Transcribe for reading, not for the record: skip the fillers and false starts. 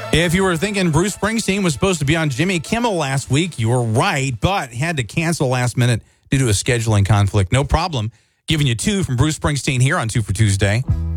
If you were thinking Bruce Springsteen was supposed to be on Jimmy Kimmel last week, you were right, but had to cancel last minute due to a scheduling conflict. No problem. Giving you two from Bruce Springsteen here on Two for Tuesday.